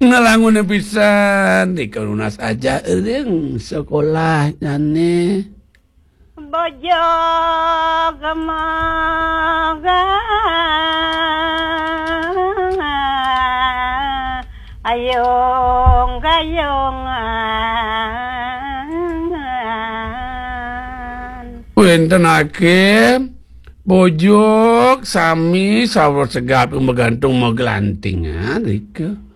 Ngalangun pisan di lunas aja eureung sekolah nyane. Bojo gemoga ayong gayongan. Wenten hakim bojok sami sawur segap menggantung megelanting rike.